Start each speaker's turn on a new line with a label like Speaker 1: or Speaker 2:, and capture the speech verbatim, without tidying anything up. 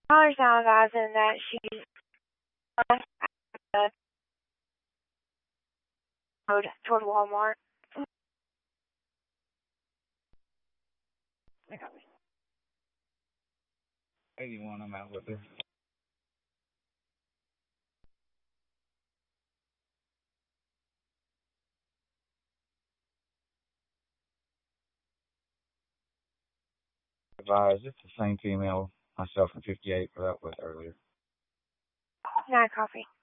Speaker 1: Caller's now advising that she's on the road toward Walmart.
Speaker 2: eighty-one, I'm out with her. Advise, it's the same female myself in fifty-eight for that with earlier.
Speaker 1: Night coffee.